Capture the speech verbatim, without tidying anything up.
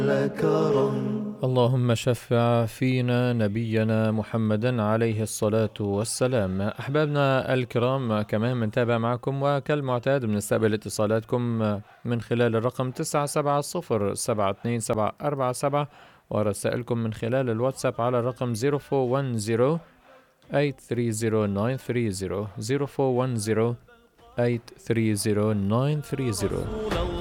لكرم. اللهم شفع فينا نبينا محمدا عليه الصلاة والسلام. أحبابنا الكرام، كمان بنتابع معكم وكالمعتاد بنستقبل اتصالاتكم من خلال الرقم تسعة سبعة صفر سبعة اثنين سبعة أربعة سبعة، ورسائلكم من خلال الواتساب على الرقم صفر أربعة واحد صفر ثمانية ثلاثة صفر تسعة ثلاثة صفر صفر أربعة واحد صفر ثمانية ثلاثة صفر تسعة ثلاثة صفر.